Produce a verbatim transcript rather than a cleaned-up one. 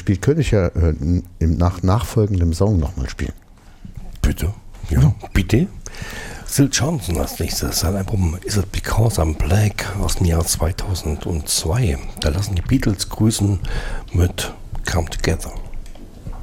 gespielt. Könnte ich ja äh, im nach nachfolgendem Song nochmal spielen. Bitte. Ja, ja. bitte. Syl Johnson als nächstes. Sein Album Is It Because I'm Black aus dem Jahr zweitausendzwei. Da lassen die Beatles grüßen mit Come Together.